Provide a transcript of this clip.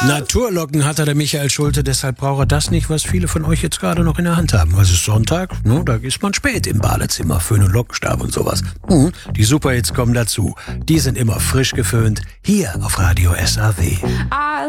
Naturlocken hat er, der Michael Schulte, deshalb braucht er das nicht, was viele von euch jetzt gerade noch in der Hand haben. Was ist Sonntag? Ne, da ist man spät im Badezimmer, Föhn und Lockenstab und sowas. Die Superhits kommen dazu. Die sind immer frisch geföhnt, hier auf Radio SAW.